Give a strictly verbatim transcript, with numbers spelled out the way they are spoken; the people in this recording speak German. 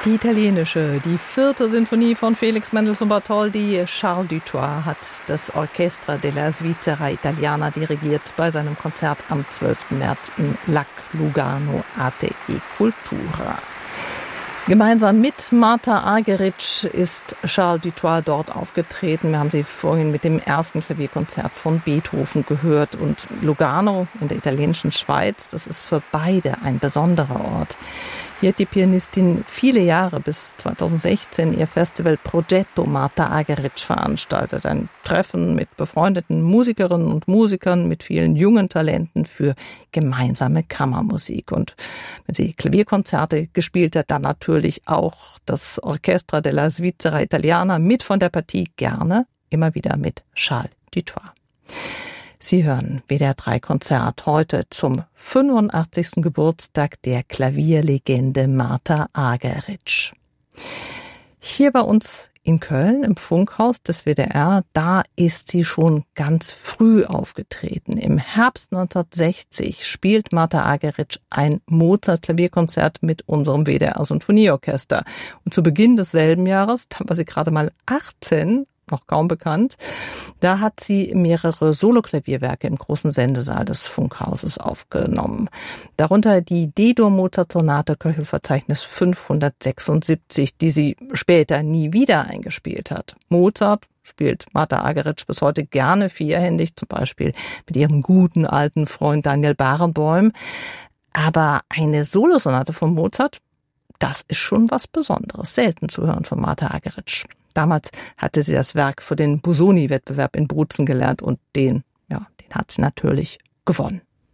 Die italienische, die vierte Sinfonie von Felix Mendelssohn Bartholdy. Charles Dutoit hat das Orchestra della Svizzera Italiana dirigiert bei seinem Konzert am zwölften März im L A C Lugano Arte e Cultura. Gemeinsam mit Martha Argerich ist Charles Dutoit dort aufgetreten. Wir haben sie vorhin mit dem ersten Klavierkonzert von Beethoven gehört. Und Lugano in der italienischen Schweiz, das ist für beide ein besonderer Ort. Hier hat die Pianistin viele Jahre bis zweitausendsechzehn ihr Festival Progetto Martha Argerich veranstaltet. Ein Treffen mit befreundeten Musikerinnen und Musikern, mit vielen jungen Talenten für gemeinsame Kammermusik. Und wenn sie Klavierkonzerte gespielt hat, dann natürlich auch das Orchestra della Svizzera Italiana mit von der Partie, gerne immer wieder mit Charles Dutoit. Sie hören W D R drei Konzert heute zum fünfundachtzigsten Geburtstag der Klavierlegende Martha Argerich. Hier bei uns in Köln im Funkhaus des W D R, da ist sie schon ganz früh aufgetreten. Im Herbst neunzehnhundertsechzig spielt Martha Argerich ein Mozart-Klavierkonzert mit unserem W D R-Sinfonieorchester. Und zu Beginn desselben Jahres, da war sie gerade mal achtzehn, noch kaum bekannt, da hat sie mehrere Soloklavierwerke im großen Sendesaal des Funkhauses aufgenommen. Darunter die D-Dur-Mozart-Sonate Köchelverzeichnis fünfhundertsechsundsiebzig, die sie später nie wieder eingespielt hat. Mozart spielt Martha Argerich bis heute gerne vierhändig, zum Beispiel mit ihrem guten alten Freund Daniel Barenboim. Aber eine Solosonate von Mozart, das ist schon was Besonderes, selten zu hören von Martha Argerich. Damals hatte sie das Werk für den Busoni-Wettbewerb in Bozen gelernt und den, ja, den hat sie natürlich gewonnen.